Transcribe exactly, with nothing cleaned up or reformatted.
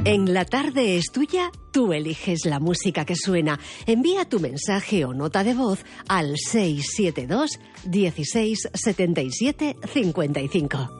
En La Tarde es Tuya, tú eliges la música que suena. Envía tu mensaje o nota de voz al seis siete dos, dieciséis, setenta y siete, cincuenta y cinco.